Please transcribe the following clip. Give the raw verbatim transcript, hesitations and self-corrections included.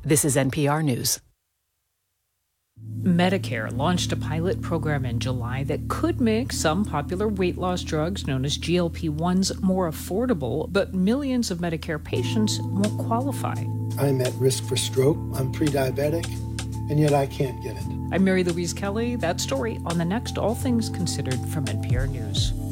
This is N P R News. Medicare launched a pilot program in July that could make some popular weight loss drugs known as G L P ones more affordable, but millions of Medicare patients won't qualify. I'm at risk for stroke, I'm pre-diabetic, and yet I can't get it. I'm Mary Louise Kelly. That story on the next All Things Considered from N P R News.